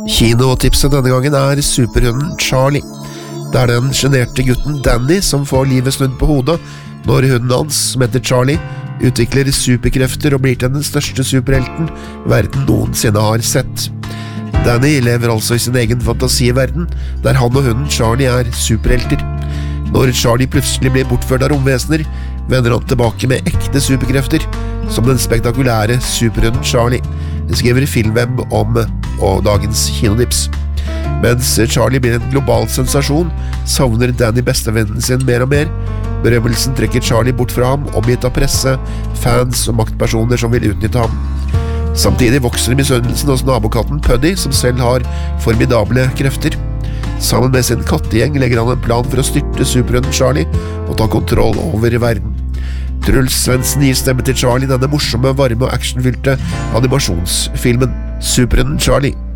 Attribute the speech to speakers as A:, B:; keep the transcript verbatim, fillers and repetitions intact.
A: Kinotipset denne gangen er superhunden Charlie. Det er den generte gutten Danny som får livet snudd på hodet når hunden hans, som heter Charlie, utvikler superkrefter og blir til den største superhelten verden noensinne har sett. Danny lever altså i sin egen fantasiverden, der han og hunden Charlie er superhelter. Når Charlie plutselig blir bortført av romvesener, vender han tilbake med ekte superkrefter, som den spektakulære superhunden Charlie. Det skriver Filmweb om og dagens kinotips. Mens Charlie blir en global sensasjon, savner Danny bestevennen sin mer og mer. Berømmelsen trekker Charlie bort fra ham, omgitt av presse, fans og maktpersoner som vil utnytte ham. Samtidig vokser misunnelsen hos nabokatten Puddy, som selv har formidable krefter. Sammen med sin kattegjeng legger han en plan for å styrte superhunden Charlie og ta kontroll over verden. Truls Svendsen gir stemme til Charlie, denne morsomme, varme og actionfylte animasjonsfilmen Superhunden Charlie.